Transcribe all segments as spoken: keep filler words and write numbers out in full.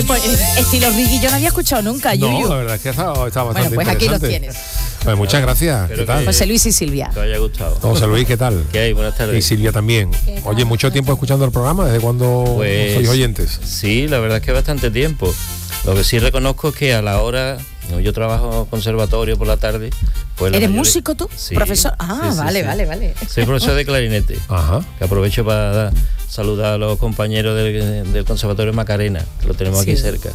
Eh, pues, estilo Ricky yo no había escuchado nunca, Yuyu. No, la verdad es que está, está bastante Bueno, pues aquí los interesante. tienes. Pues muchas gracias. ¿Qué tal? José Luis y Silvia. Te haya gustado. José Luis, ¿qué tal? ¿Qué hay? Buenas tardes. Y Silvia también. Oye, mucho tiempo escuchando el programa. ¿Desde cuándo Pues, sois oyentes? Sí, la verdad es que bastante tiempo. Lo que sí reconozco es que a la hora, yo trabajo en conservatorio por la tarde. Pues la ¿Eres mayoría- músico tú? Sí, ¿Profesor? Ah, sí, sí, vale, sí. vale, vale. Soy profesor de clarinete. Ajá. Que aprovecho para dar- saludar a los compañeros del, del Conservatorio Macarena, que lo tenemos Sí. aquí cerca.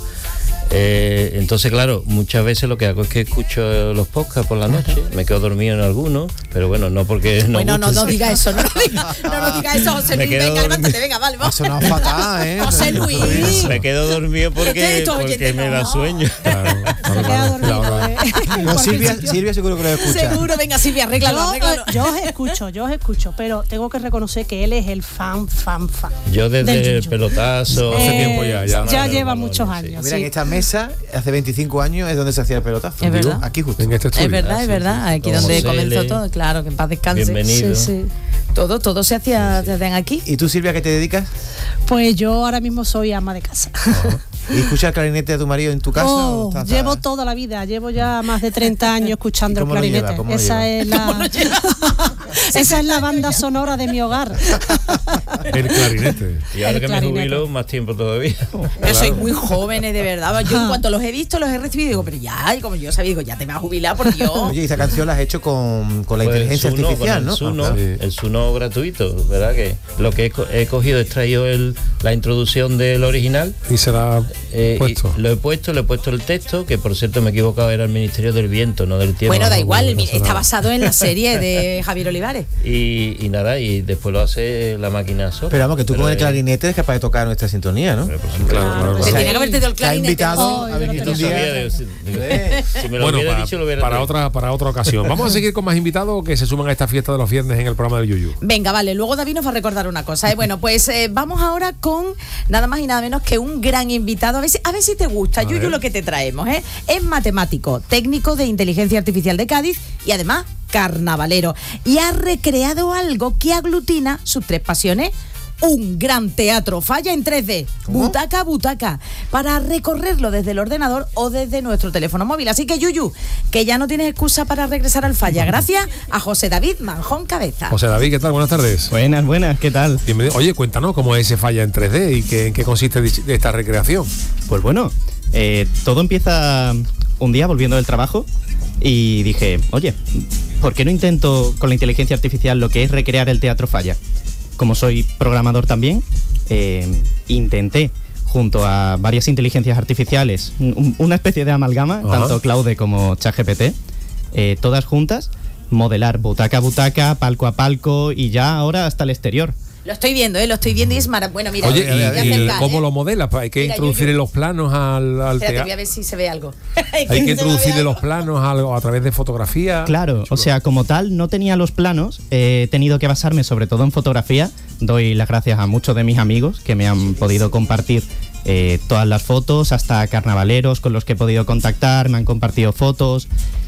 Eh, entonces, claro, muchas veces lo que hago es que escucho los podcasts por la noche, me quedo dormido en algunos, pero bueno, no porque no Bueno, no, guste. no diga eso, no, no, diga, no, no diga eso, José Me Luis, quedo venga, dormido. levántate, venga, vale, Ha vamos. sonado fatal, ¿eh? José Luis. Me quedo dormido porque, Ustedes todos porque oyentes, me da no. sueño. Claro, Se claro, queda dormido, claro. ¿eh? No, Porque Silvia, si yo- Silvia seguro que lo escucha. Seguro, venga, Silvia, arréglalo, Yo, arréglalo. yo os escucho, yo os escucho, pero tengo que reconocer que él es el fan, fan, fan. Yo del desde el yuyu. pelotazo. Hace Eh, tiempo ya, ya. Ya Los lleva balones, muchos sí. años. Mira, sí. en esta mesa, hace veinticinco años es donde se hacía el pelotazo. Es Digo, verdad. aquí justo. En este estudio. Es verdad, Ah, es sí, verdad, sí. aquí Con donde José comenzó L. todo, claro, que en paz descanse. Bienvenido. Sí, sí. Todo, todo se hacía desde aquí. ¿Y tú, Silvia, qué te dedicas? Pues yo ahora mismo soy ama de casa. ¿Y escuchas el clarinete de tu marido en tu casa? Oh, o estás- llevo toda la vida, llevo ya más de treinta años escuchando ¿Y el cómo lo lleva? clarinete. ¿Cómo lo Esa lleva? es la esa es la banda sonora de mi hogar. El clarinete. Y ahora El que me clarinete. jubilo, más tiempo todavía. Pero sois muy jóvenes, de verdad. Yo en cuanto los he visto, los he recibido, digo, pero ya, y como yo sabía, digo, ya te vas a jubilar, por Dios. Oye, y esa canción la has hecho con, con la Pues inteligencia el Suno, artificial, con ¿no? el Suno, Ah, claro. Sí. el Suno gratuito, ¿verdad? Que lo que he, co- he cogido, he extraído el, la introducción del original. Y será eh, y puesto. lo he puesto, le he puesto el texto, que por cierto me he equivocado, era el Ministerio del Viento, no del Tiempo. Bueno, da No, igual, no, no, está basado en la serie de Javier Olivares. Y, y nada, y después lo hace la máquina sola. Pero vamos, que tú Pero con el es- clarinete eres capaz de tocar nuestra sintonía, ¿no? pero por supuesto. Claro, claro, Se claro. tenía que haberte dado el Te ha clarinete. invitado Ay, a venir yo un no Sabía día. de- si, si me lo Bueno, hubiera para, dicho, lo hubiera para traído. otra para otra ocasión. Vamos a seguir con más invitados que se suman a esta fiesta de los viernes en el programa del Yuyu. Venga, vale, luego David nos va a recordar una cosa. ¿eh? Bueno, pues eh, vamos ahora con nada más y nada menos que un gran invitado. A ver si, a ver si te gusta, A Yuyu, ver. lo que te traemos. ¿eh? Es matemático, técnico de inteligencia artificial de Cádiz y además carnavalero. Y ha recreado algo que aglutina sus tres pasiones. Un gran teatro falla en tres D, ¿Cómo? butaca a butaca, para recorrerlo desde el ordenador o desde nuestro teléfono móvil. Así que, Yuyu, que ya no tienes excusa para regresar al falla. Gracias a José David Manjón Cabeza. José David, ¿qué tal? Buenas tardes. Buenas, buenas, ¿qué tal? Bienvenido. Oye, cuéntanos cómo es ese falla en tres D y qué, en qué consiste de de esta recreación. Pues bueno, eh, todo empieza un día volviendo del trabajo y dije, oye, ¿por qué no intento con la inteligencia artificial lo que es recrear el teatro falla? Como soy programador también, eh, intenté junto a varias inteligencias artificiales, un- una especie de amalgama, Ajá. tanto Claude como ChatGPT, eh, todas juntas, modelar butaca a butaca, palco a palco y ya ahora hasta el exterior. Lo estoy viendo, ¿eh? Lo estoy viendo y es maravilloso. Bueno, mira, Oye, voy a ¿y, y acercar, cómo ¿eh? lo modelas? Hay que Mira, introducir Yuyu. en los planos al, al Espérate, voy a teatro. ver si se ve algo. Hay que introducirle los planos algo a través de fotografía. Claro, o sea, como tal, no tenía los planos, eh, he tenido que basarme sobre todo en fotografía. Doy las gracias a muchos de mis amigos que me han podido compartir eh, todas las fotos, hasta carnavaleros con los que he podido contactar, me han compartido fotos.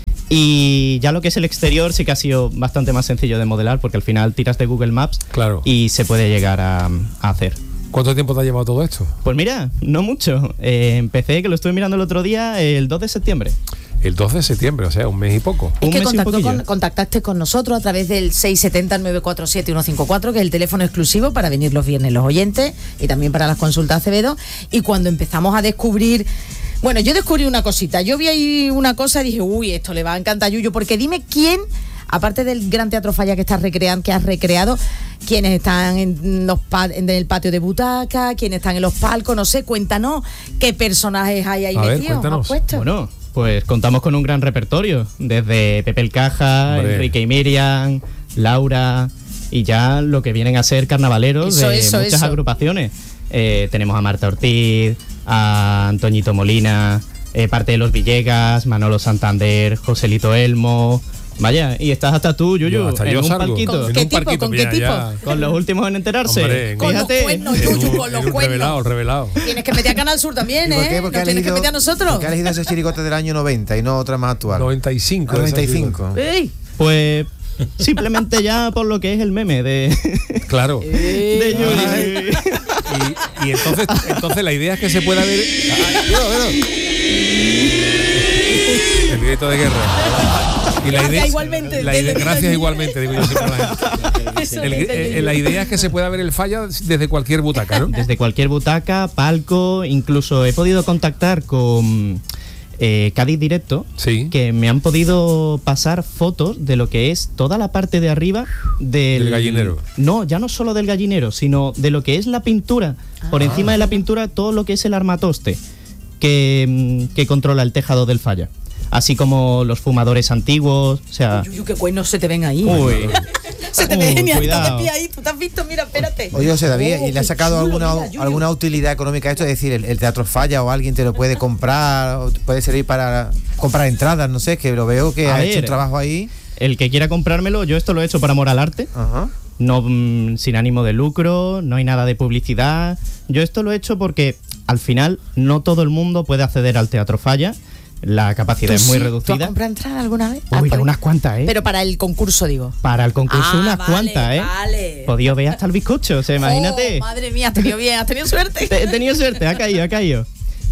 Y ya lo que es el exterior sí que ha sido bastante más sencillo de modelar porque al final tiras de Google Maps Claro. y se puede llegar a, a hacer. ¿Cuánto tiempo te ha llevado todo esto? Pues mira, no mucho. Eh, empecé, que lo estuve mirando el otro día, el dos de septiembre. El dos de septiembre, o sea, un mes y poco. Es Un que mes y un contactó poquillo. con- contactaste con nosotros a través del seis siete cero, nueve cuatro siete, uno cinco cuatro, que es el teléfono exclusivo para venir los viernes los oyentes y también para las consultas Acevedo. Y cuando empezamos a descubrir... Bueno, yo descubrí una cosita. Yo vi ahí una cosa y dije, uy, esto le va a encantar a Yuyu, porque dime quién, aparte del Gran Teatro Falla que estás recreando, que has recreado, quiénes están en, los pa- en el patio de butaca, quiénes están en los palcos, no sé, cuéntanos qué personajes hay ahí A ver, metidos. cuéntanos. ¿has puesto? Bueno, pues contamos con un gran repertorio, desde Pepe el Caja, Hombre. Enrique y Miriam, Laura, y ya lo que vienen a ser carnavaleros Eso, de eso, muchas eso. agrupaciones. Eh, tenemos a Marta Ortiz, a Antoñito Molina, eh, parte de los Villegas, Manolo Santander, Joselito Elmo. Vaya, y estás hasta tú, Yuyu, Yo, hasta en yo un salgo. parquito. ¿Con En qué un tipo? parquito, ¿Con qué mira, tipo? ya. Con los últimos en enterarse. Hombre, Con los Fíjate. cuernos, En Yuyu, un- con los en un cuernos. revelado, revelado. Tienes que meter a Canal Sur también, ¿Y por qué? ¿eh? Porque Nos ha tienes que elegido- meter a nosotros. porque ha elegido ese chiricote del año noventa y no otra más actual. noventa y cinco. noventa y cinco. Ey. Pues simplemente ya por lo que es el meme de, Claro. de Yuri. y entonces, entonces la idea es que se pueda ver. El grito de guerra. Y la idea, igualmente, la idea, gracias igualmente, digo yo siempre a la gente. El- el- la idea es que se pueda ver el falla desde cualquier butaca, ¿no? Desde cualquier butaca, palco, incluso he podido contactar con eh, Cádiz Directo, Sí. que me han podido pasar fotos de lo que es toda la parte de arriba del, Del gallinero. No, ya no solo del gallinero, sino de lo que es la pintura. Por encima de la pintura, todo lo que es el armatoste que, mm, que controla el tejado del falla. Así como los fumadores antiguos, o sea... Uy, uy, qué cuernos se te ven ahí. Uy, Se te Uy, ven y cuidado. estás de pie ahí. Tú te has visto, mira, espérate. Oye, José David, Oh, ¿y le ha qué sacado chulo, alguna, mira, Yuyu. alguna utilidad económica a esto? Es decir, el, el teatro falla o alguien te lo puede comprar, o puede servir para comprar entradas, no sé, que lo veo que A ha ver. hecho un trabajo ahí. el que quiera comprármelo, yo esto lo he hecho por amor al arte. Ajá. No, mm, sin ánimo de lucro, no hay nada de publicidad. Yo esto lo he hecho porque al final no todo el mundo puede acceder al Teatro Falla. La capacidad es muy ¿Tú has reducida. comprado entrada alguna vez? Uy, Ah, ya por- unas cuantas, ¿eh? Pero para el concurso, digo. Para el concurso Ah, unas vale, cuantas, ¿eh? vale. Podía ver hasta el bizcocho, o sea, imagínate. Oh, madre mía, has tenido bien, has tenido suerte. He tenido suerte, ha caído, ha caído.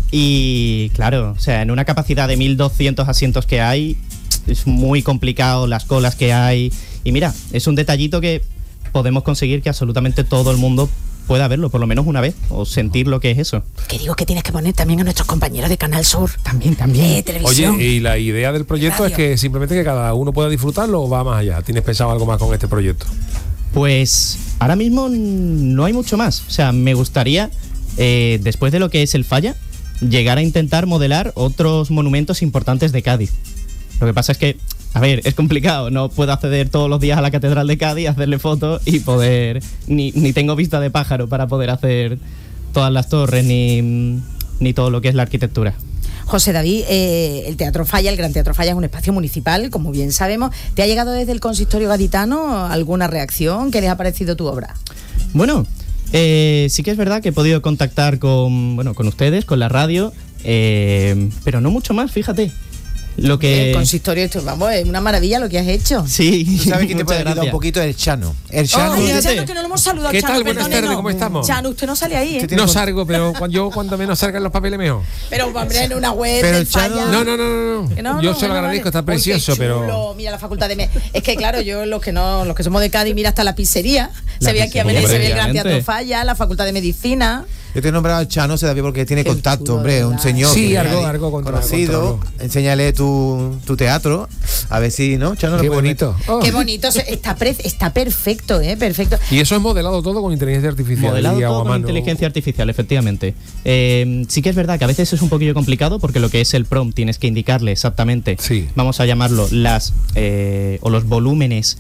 Y claro, o sea, en una capacidad de mil doscientos asientos que hay, es muy complicado las colas que hay. Y mira, es un detallito que podemos conseguir que absolutamente todo el mundo pueda verlo, por lo menos una vez, o sentir lo que es eso. Que digo que tienes que poner también a nuestros compañeros de Canal Sur. También, también. De Oye, televisión. y la idea del proyecto es Radio. que simplemente que cada uno pueda disfrutarlo o va más allá. ¿Tienes pensado algo más con este proyecto? Pues ahora mismo no hay mucho más. O sea, me gustaría, eh, después de lo que es el Falla, llegar a intentar modelar otros monumentos importantes de Cádiz. Lo que pasa es que, a ver, es complicado. No puedo acceder todos los días a la Catedral de Cádiz, hacerle fotos y poder... Ni, ni tengo vista de pájaro para poder hacer todas las torres ni, ni todo lo que es la arquitectura. José David, eh, el Teatro Falla, el Gran Teatro Falla es un espacio municipal, como bien sabemos. ¿Te ha llegado desde el Consistorio Gaditano alguna reacción? ¿Qué les ha parecido tu obra? Bueno, eh, sí que es verdad que he podido contactar con, bueno, con ustedes, con la radio, eh, pero no mucho más, fíjate. Lo que... El Consistorio, esto, vamos, es una maravilla lo que has hecho. Sí, ¿Tú sabes quién te muchas puede ayudar gracias. un poquito? El Chano. El Chano. Oh, fíjate. Chano, que no lo hemos saludado. ¿Qué Chano, tal? Buenas perdónenos. tardes, ¿cómo estamos? Chano, usted no sale ahí, ¿eh? Usted tiene- No salgo, pero cuando yo cuando menos salgan los papeles mejor. Pero, hombre, en una web Pero del el Chano- Falla... No, no, no, no. no. Que no, yo no, se lo bueno, agradezco, vale. está Uy, qué precioso, chulo. pero... Mira la facultad de... Me- Es que claro, yo los que no, los que somos de Cádiz, mira hasta la pizzería. La se ve aquí a pizzería, venir, se ve el Gran obviamente. Teatro Falla, la facultad de Medicina. Yo te he nombrado al Chano, José David, porque tiene Qué contacto, chulo, hombre, de un verdad. señor. Sí, que algo- es algo contra- conocido. contra- Enséñale tu, tu teatro, a ver si, ¿no? Chano, lo Qué puede bonito. Oh. Qué bonito, se- está, pre- está perfecto, ¿eh? Perfecto. Y eso es modelado todo con inteligencia artificial. Modelado y a todo con mano. inteligencia artificial, efectivamente. Eh, sí que es verdad que a veces es un poquillo complicado porque lo que es el prompt tienes que indicarle exactamente, Sí. vamos a llamarlo, las eh, o los volúmenes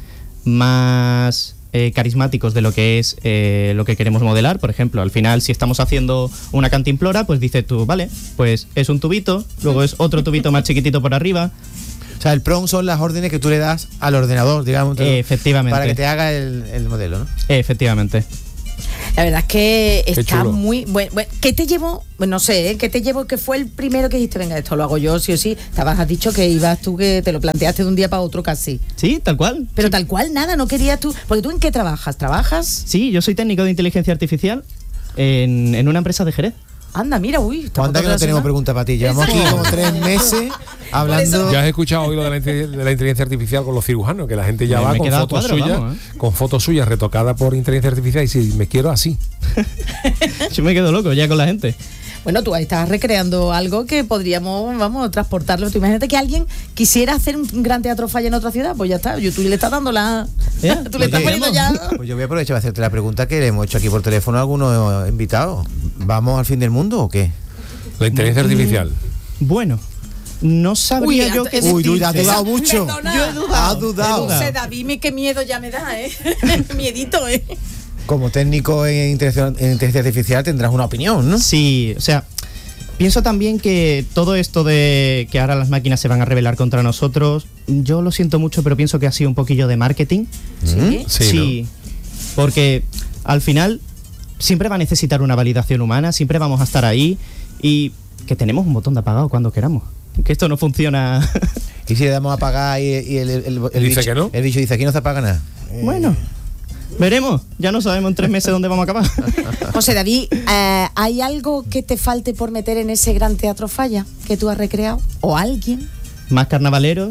más eh, carismáticos de lo que es eh, lo que queremos modelar. Por ejemplo, al final, si estamos haciendo una cantimplora, pues dices tú, vale, pues es un tubito, luego es otro tubito más chiquitito por arriba. O sea, el prompt son las órdenes que tú le das al ordenador, digamos. te- Efectivamente. Para que te haga el, el modelo, ¿no? Efectivamente. La verdad es que Qué está chulo. muy bueno. Bueno, ¿qué te llevó? Bueno, no sé, ¿eh? ¿Qué te llevó? ¿Qué fue el primero que dijiste? Venga, esto lo hago yo, sí o sí. Estabas, has dicho que ibas tú, que te lo planteaste de un día para otro casi. Sí, tal cual. Pero tal cual, nada, no querías tú. Porque tú, ¿en qué trabajas? ¿Trabajas? Sí, yo soy técnico de inteligencia artificial en, en una empresa de Jerez. Anda, mira, uy. estamos ¿Cuántas que no todos tenemos relacionados. preguntas para ti? Llevamos aquí Exacto. como tres meses hablando. Ya has escuchado hoy lo de la, inte- de la inteligencia artificial con los cirujanos, que la gente ya Me- va me he con quedado fotos cuadro, suyas, vamos, ¿eh? con fotos suyas retocadas por inteligencia artificial y si me quiero así. Yo me quedo loco ya con la gente. Bueno, tú ahí estás recreando algo que podríamos, vamos, transportarlo. Tú imagínate que alguien quisiera hacer un gran teatro Falla en otra ciudad, pues ya está. Yo, tú le estás dando la... Ya, tú le estás Oye, poniendo ya... Pues yo voy a aprovechar para hacerte la pregunta que le hemos hecho aquí por teléfono a algunos invitados. ¿Vamos al fin del mundo o qué? La inteligencia artificial. Bueno, no sabría Uy, yo hasta- qué Uy, Uy, decirte. tú has dudado mucho. Perdona. Yo he dudado. Has dudado. he José David, mi qué miedo ya me da, ¿eh? Miedito, ¿eh? Como técnico en inteligencia, en inteligencia artificial tendrás una opinión, ¿no? Sí, o sea, pienso también que todo esto de que ahora las máquinas se van a rebelar contra nosotros, yo lo siento mucho, pero pienso que ha sido un poquillo de marketing. Sí. Sí, porque al final siempre va a necesitar una validación humana, siempre vamos a estar ahí y que tenemos un botón de apagado cuando queramos. Que esto no funciona. Y si le damos a pagar y, y el, el, el Dice bicho, que no. el bicho dice, aquí no se apaga nada. Eh, Bueno, Veremos, ya no sabemos en tres meses dónde vamos a acabar. José David, eh, ¿hay algo que te falte por meter en ese gran Teatro Falla que tú has recreado? ¿O alguien? Más carnavaleros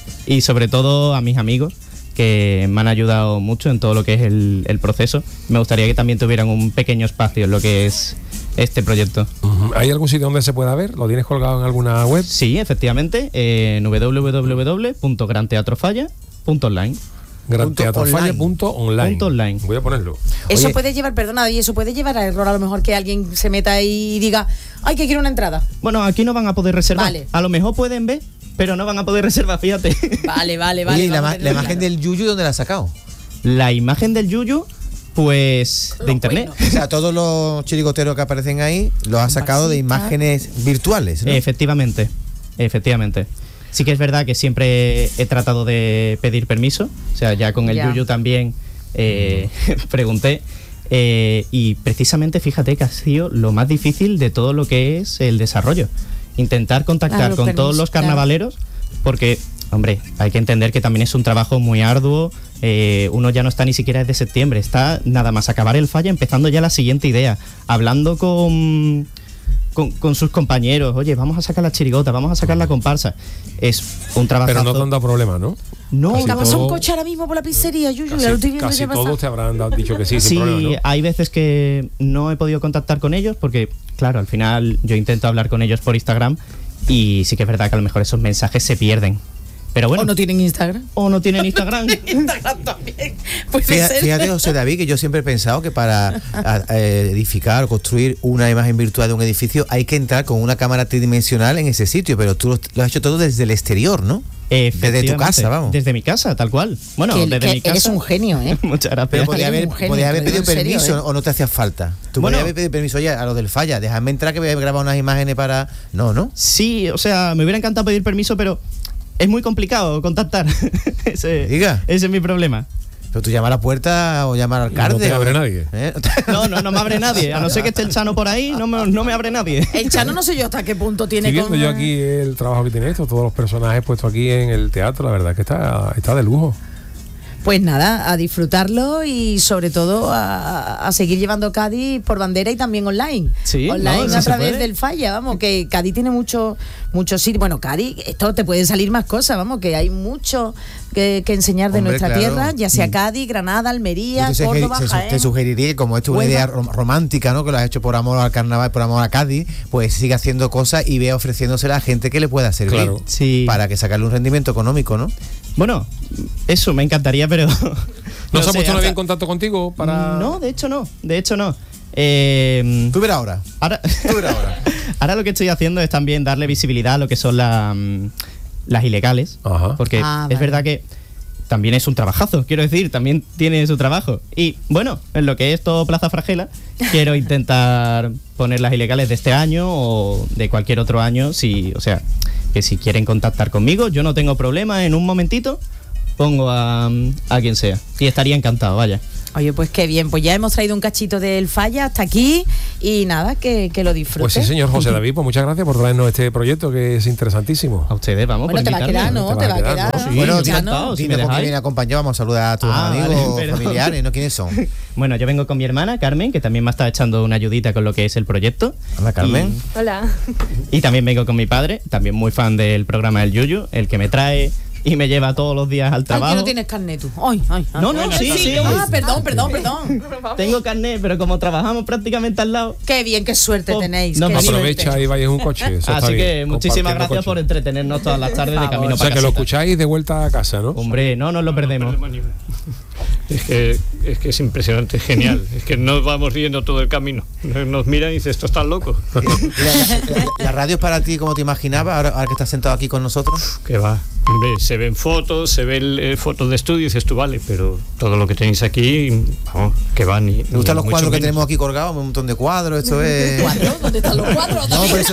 y sobre todo a mis amigos que me han ayudado mucho en todo lo que es el, el proceso. Me gustaría que también tuvieran un pequeño espacio en lo que es este proyecto. ¿Hay algún sitio donde se pueda ver? ¿Lo tienes colgado en alguna web? Sí, efectivamente, en w w w punto gran teatro falla punto online. gran teatro falla punto online. Punto online. Voy a ponerlo. Eso Oye, puede llevar, perdona, y eso puede llevar a error a lo mejor que alguien se meta ahí y diga, ay, que quiero una entrada. Bueno, aquí no van a poder reservar. Vale. A lo mejor pueden ver, pero no van a poder reservar, fíjate. Vale, vale, vale. Oye, ¿y la, vamos ma- a la tenerlo imagen claro. del Yuyu dónde la has sacado? La imagen del Yuyu, pues de Los internet. cuernos. O sea, todos los chirigoteros que aparecen ahí los has sacado de Pasita. imágenes virtuales, ¿no? Efectivamente, efectivamente. Sí que es verdad que siempre he tratado de pedir permiso, o sea, ya con el Ya. Yuyu también eh, pregunté, eh, y precisamente fíjate que ha sido lo más difícil de todo lo que es el desarrollo. Intentar contactar Claro, con permiso, todos los claro. carnavaleros, porque, hombre, hay que entender que también es un trabajo muy arduo, eh, uno ya no está ni siquiera desde septiembre, está nada más acabar el falla, empezando ya la siguiente idea, hablando con... Con, con sus compañeros, oye, vamos a sacar la chirigota, vamos a sacar la comparsa. Es un trabajo. Pero no te han dado problema, ¿no? No, Casi Venga, pasa todo- un coche ahora mismo por la pizzería, Yuyu, Casi, ya lo estoy viendo casi que pasa. todos te habrán dado- dicho que sí, sin sí, problema, ¿no? hay veces que no he podido contactar con ellos porque, claro, al final yo intento hablar con ellos por Instagram y sí que es verdad que a lo mejor esos mensajes se pierden. Pero bueno, ¿O no tienen Instagram? o no tienen Instagram. Instagram también. Puede Fíjate, ser. fíjate, José David, que yo siempre he pensado que para a- eh, edificar o construir una imagen virtual de un edificio hay que entrar con una cámara tridimensional en ese sitio, pero tú lo, lo has hecho todo desde el exterior, ¿no? Desde tu Efectivamente, casa, vamos. Desde mi casa, tal cual. Bueno, Que- desde que mi casa. eres un genio, ¿eh? Muchas Pero gracias. podía Eres haber, un genio, podía haber te lo pedido digo en serio, permiso ¿eh? o no te hacía falta. Tú Bueno. podías haber pedido permiso, oye, a los del falla, déjame entrar que voy a grabar unas imágenes para... No, ¿no? Sí, o sea, me hubiera encantado pedir permiso, pero es muy complicado contactar. ese, Diga. ese es mi problema. Pero tú llamas a la puerta o llamas al alcalde. No te o- abre nadie. ¿Eh? No, no, no me abre nadie. A no ser que esté el Chano por ahí, no me, no me abre nadie. El Chano no sé yo hasta qué punto tiene Estoy viendo con... yo aquí el trabajo que tiene esto, todos los personajes puestos aquí en el teatro, la verdad que está, está de lujo. Pues nada, a disfrutarlo y sobre todo a, a seguir llevando Cádiz por bandera y también online. Sí, online no, eso a se través puede. del falla, vamos, que Cádiz tiene mucho, mucho sitio. Bueno, Cádiz, esto te pueden salir más cosas, vamos, que hay mucho que, que enseñar de Hombre, nuestra claro. tierra, ya sea Cádiz, Granada, Almería, Yo te, Córdoba, sugeri- se- Jaén. te sugeriría que como esto es una Huelva. idea rom- romántica, ¿no? Que lo has hecho por amor al carnaval, por amor a Cádiz, pues sigue haciendo cosas y ve ofreciéndosela a gente que le pueda servir. Claro. Sí. Para que sacarle un rendimiento económico, ¿no? Bueno, eso me encantaría, pero. ¿No, se ha sé, puesto nadie hasta- en contacto contigo para...? No, de hecho no. De hecho no. Eh, Tú verás ahora. ahora, Tú verás ahora. ahora lo que estoy haciendo es también darle visibilidad a lo que son la, mm, las ilegales. Ajá. Porque Ah, es vale. verdad que también es un trabajazo, quiero decir, también tiene su trabajo. Y bueno, en lo que es todo Plaza Fragela, quiero intentar poner las ilegales de este año o de cualquier otro año. Si, o sea, que si quieren contactar conmigo, yo no tengo problema, en un momentito pongo a, a quien sea. Y estaría encantado, vaya. Oye, pues qué bien, pues ya hemos traído un cachito del falla hasta aquí y nada, que, que lo disfruten. Pues sí, señor José David, pues muchas gracias por traernos este proyecto que es interesantísimo. A ustedes, vamos, Bueno, por te va a invitarme. quedar, ¿no? Te Te va va a a quedar, quedar. ¿no? Sí, Bueno, Ya encantado, no. si me Dime con quién dejáis. viene acompañado, vamos a saludar a tus Ah, amigos vale, o pero- familiares, ¿no? ¿Quiénes son? Bueno, yo vengo con mi hermana, Carmen, que también me está echando una ayudita con lo que es el proyecto. Hola, Carmen. Hola. Y, y también vengo con mi padre, también muy fan del programa del Yuyu, el que me trae y me lleva todos los días al Ay, trabajo. que no tienes carnet tú. Ay, ay, ay. No, no, sí, sí. Ah, perdón, perdón, perdón. Tengo carnet, pero como trabajamos prácticamente al lado. Qué bien, qué suerte Oh, tenéis. no, qué pues Aprovecha suerte. y vais en un coche. Eso está Así que bien, muchísimas compartiendo gracias coche. por entretenernos todas las tardes de Por camino O para sea, que lo casita. escucháis de vuelta a casa, ¿no? Hombre, no nos lo perdemos. Es que, es que es impresionante, es genial. Es que nos vamos riendo todo el camino. Nos miran y dicen, esto está loco. ¿La, la- la radio es para ti como te imaginabas, ahora, ahora que estás sentado aquí con nosotros? Que va. Hombre, se ven fotos, se ven eh, fotos de estudio y dices tú, vale, pero todo lo que tenéis aquí, vamos, que va ni. Me gustan los cuadros que tenemos aquí colgados, un montón de cuadros, esto es... ¿Cuadros? ¿Dónde están los cuadros? No, pero eso,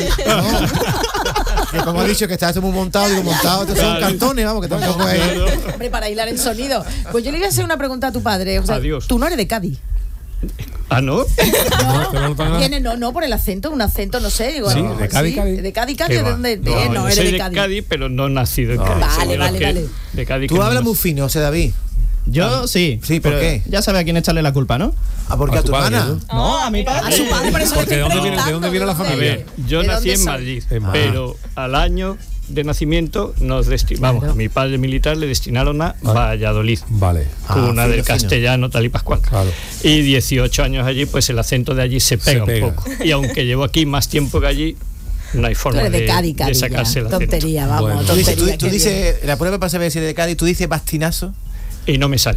no. Que como he dicho que está esto muy montado, digo montado, estos son Claro. cartones, vamos, que tampoco es... Hombre, para hilar el sonido. Pues yo le voy a hacer una pregunta a tu padre. O sea, Adiós. tú no eres de Cádiz. Ah, ¿no? No, te lo notan nada. Viene, no, no, por el acento, un acento, no sé. Digo, Sí, no, de Cádiz, Cádiz. De Cádiz, ¿Qué Cádiz, ¿de va? dónde? No, Eh, no, yo eres soy de de Cádiz. Cádiz, pero no nacido en Cádiz. Vale, Soy de los vale, que- vale. De Cádiz Tú que hablas no- muy fino, José David. Yo sí. Sí, ¿por pero qué? Ya sabe a quién echarle la culpa, ¿no? Ah, porque a, A tu tu padre, hermana. ¿no? No, a mi padre. A su padre, por eso Porque le ¿de estoy dónde viene- de dónde viene la preguntando, familia? A ver, yo ¿de nací dónde en son? Madrid, En Madrid. pero al año de nacimiento nos destinamos, Claro. a mi padre militar le destinaron a Valladolid, Vale. Ah, cuna fino, del fino. castellano tal y pascual. Claro. Y dieciocho años allí, pues el acento de allí se pega, pega. un poco. Y aunque llevo aquí más tiempo que allí, no hay Tú forma eres de de, Cádiz, de Cádiz, sacarse el ya. acento. Tontería, vamos, Bueno. Tú dices, tú, tontería. tú qué dices, la prueba para saber si eres de Cádiz, tú dices bastinazo. Y no me sale.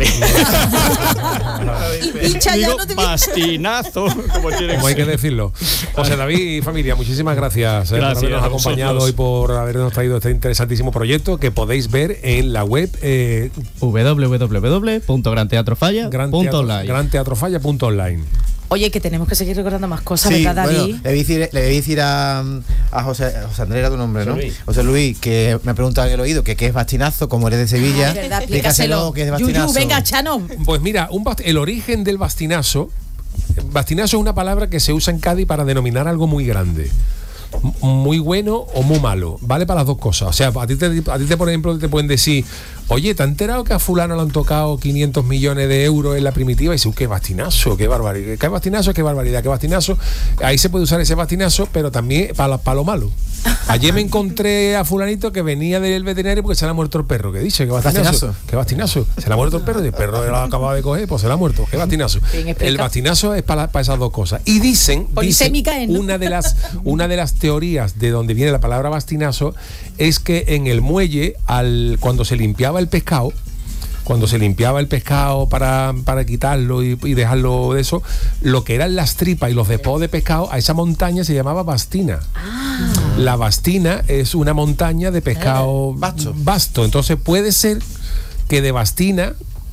bien. Hincha ya Digo no te bastinazo, como tiene Como hay que ser. decirlo. José David y familia, muchísimas gracias, eh, Gracias por habernos a acompañado vosotros. y por habernos traído este interesantísimo proyecto que podéis ver en la web eh, w w w punto gran teatro falla gran punto teatro, online. gran teatrofalla punto online. Oye, que tenemos que seguir recordando más cosas, Sí, ¿verdad, bueno, David? le voy a decir, le voy a, decir a, a José, a José Andrés, era tu nombre, ¿no? José Luis. José Luis, que me ha preguntado en el oído que qué es bastinazo, como eres de Sevilla. Ay, verdad, explícaselo explícaselo. qué es Yuyu, bastinazo. venga, Chano. Pues mira, un bast- el origen del bastinazo, bastinazo es una palabra que se usa en Cádiz para denominar algo muy grande. M- Muy bueno o muy malo, vale para las dos cosas. O sea, a ti, te, a ti te, por ejemplo, te pueden decir, oye, ¿te has enterado que a fulano le han tocado quinientos millones de euros en la primitiva? Y dices, "Uh, qué bastinazo, qué barbaridad, qué bastinazo, qué barbaridad, qué bastinazo". Ahí se puede usar ese bastinazo, pero también para, la- para lo malo. Ayer me encontré a fulanito que venía del veterinario porque se le ha muerto el perro. ¿Qué dice? ¿Qué bastinazo? Bastinazo. ¿Qué bastinazo? Se le ha muerto el perro y el perro lo acababa de coger, pues se le ha muerto. ¿Qué bastinazo? Bien explicado. El bastinazo es para, para esas dos cosas. Y dicen, dicen Polisémica es, ¿no? una de las una de las teorías de donde viene la palabra bastinazo es que en el muelle, al cuando se limpiaba el pescado, cuando se limpiaba el pescado para, para quitarlo y, y dejarlo de eso, lo que eran las tripas y los despojos de pescado, a esa montaña se llamaba bastina. La bastina es una montaña de pescado Vasto. vasto. Entonces puede ser que de bastina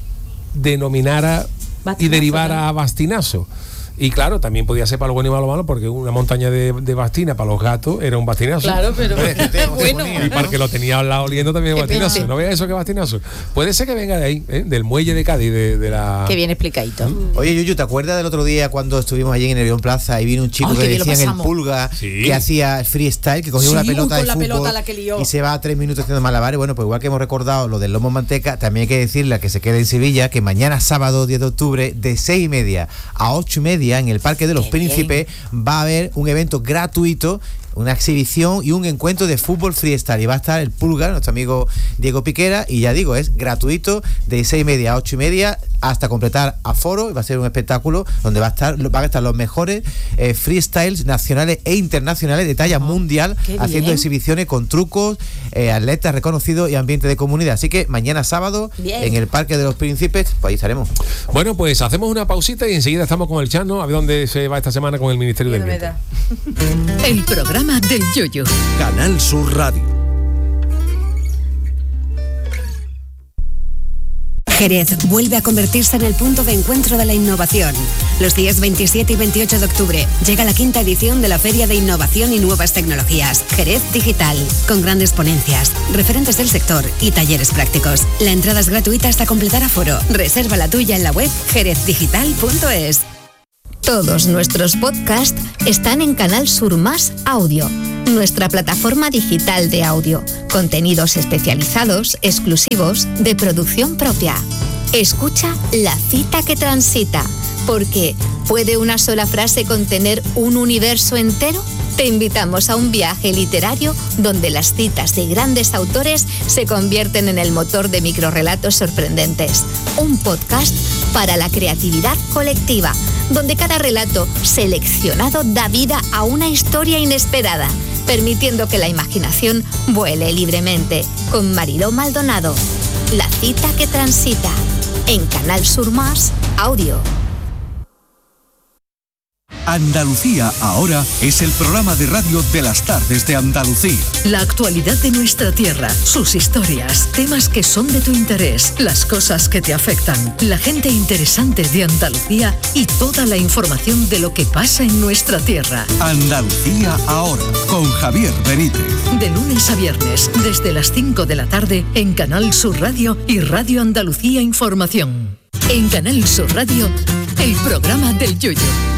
denominara y Bastinazo, derivara ¿no? a bastinazo. Y claro, también podía ser para lo bueno y para lo malo, porque una montaña de, de bastina para los gatos era un bastinazo. Claro, pero bueno. Y para el que lo tenía al lado oliendo también un Qué bastinazo. pena. ¿No veas eso que bastinazo? Puede ser que venga de ahí, ¿eh? Del muelle de Cádiz, de, de la... Qué bien explicadito. Oye, Yuyu, ¿te acuerdas del otro día cuando estuvimos allí en Nervión Plaza y vino un chico Ay, que qué bien lo decían el pasamos. pulga, Sí. que hacía freestyle, que cogía Sí, una uy, pelota con de la fútbol pelota la que lió. y se va a tres minutos haciendo malabares? Bueno, pues igual que hemos recordado lo del lomo en manteca, también hay que decirle a que se quede en Sevilla que mañana sábado diez de octubre de seis y media a ocho y media en el Parque de los Qué Príncipes va a haber un evento gratuito, una exhibición y un encuentro de fútbol freestyle. Y va a estar el Pulgar, nuestro amigo Diego Piquera, y ya digo, es gratuito de seis y media a ocho y media hasta completar aforo. Y va a ser un espectáculo donde va a estar, van a estar los mejores eh, freestyles nacionales e internacionales de talla mundial, qué haciendo bien. exhibiciones con trucos, eh, atletas reconocidos y ambiente de comunidad. Así que mañana sábado Bien. en el Parque de los Príncipes, pues ahí estaremos. Bueno, pues hacemos una pausita y enseguida estamos con el Chano, a ver dónde se va esta semana con el Ministerio del Viento. El programa del Yoyo. Canal Sur Radio. Jerez vuelve a convertirse en el punto de encuentro de la innovación. Los días veintisiete y veintiocho de octubre llega la quinta edición de la Feria de Innovación y Nuevas Tecnologías, Jerez Digital, con grandes ponencias, referentes del sector y talleres prácticos. La entrada es gratuita hasta completar aforo. Reserva la tuya en la web jerez digital punto es. Todos nuestros podcasts están en Canal Sur Más Audio, nuestra plataforma digital de audio, contenidos especializados, exclusivos, de producción propia. Escucha La cita que transita, porque ¿puede una sola frase contener un universo entero? Te invitamos a un viaje literario donde las citas de grandes autores se convierten en el motor de microrrelatos sorprendentes. Un podcast para la creatividad colectiva, donde cada relato seleccionado da vida a una historia inesperada, permitiendo que la imaginación vuele libremente. Con Mariló Maldonado, La cita que transita, en Canal Sur Más Audio. Andalucía ahora es el programa de radio de las tardes de Andalucía. La actualidad de nuestra tierra, sus historias, temas que son de tu interés, las cosas que te afectan, la gente interesante de Andalucía y toda la información de lo que pasa en nuestra tierra. Andalucía ahora, con Javier Benítez. De lunes a viernes, desde las cinco de la tarde, en Canal Sur Radio y Radio Andalucía Información. En Canal Sur Radio, el programa del Yoyo.